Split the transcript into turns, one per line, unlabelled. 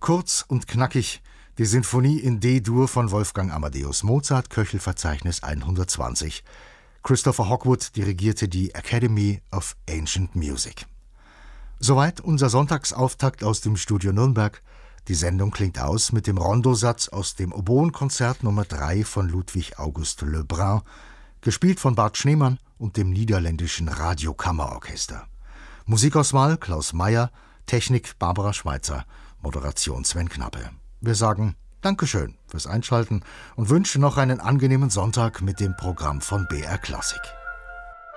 Kurz und knackig die Sinfonie in D-Dur von Wolfgang Amadeus Mozart, Köchelverzeichnis 120. Christopher Hogwood dirigierte die Academy of Ancient Music. Soweit unser Sonntagsauftakt aus dem Studio Nürnberg. Die Sendung klingt aus mit dem Rondosatz aus dem Oboenkonzert Nummer 3 von Ludwig August Lebrun, gespielt von Bart Schneemann und dem Niederländischen Radiokammerorchester. Musikauswahl Klaus Meyer, Technik Barbara Schweitzer, Moderation Sven Knappe. Wir sagen Dankeschön fürs Einschalten und wünschen noch einen angenehmen Sonntag mit dem Programm von BR Klassik.